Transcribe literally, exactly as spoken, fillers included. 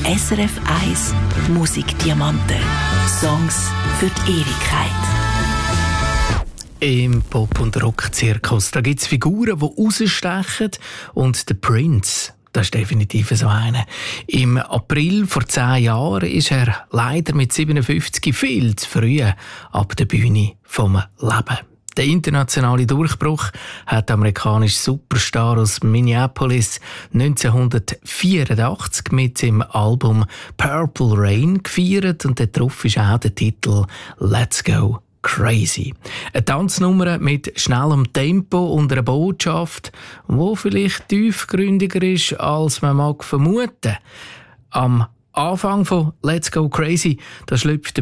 S R F eins Musikdiamanten. Songs für die Ewigkeit. Im Pop- und Rock-Zirkus gibt es Figuren, die rausstechen. Und der Prince, das ist definitiv so einer. Im April vor zehn Jahren ist er leider mit siebenundfünfzig viel zu früh ab der Bühne vom Leben. Der internationale Durchbruch hat der amerikanische Superstar aus Minneapolis neunzehnhundertvierundachtzig mit seinem Album Purple Rain gefeiert, und darauf ist auch der Titel «Let's Go Crazy». Eine Tanznummer mit schnellem Tempo und einer Botschaft, die vielleicht tiefgründiger ist, als man mag vermuten. Am Anfang von «Let's Go Crazy» da schlüpft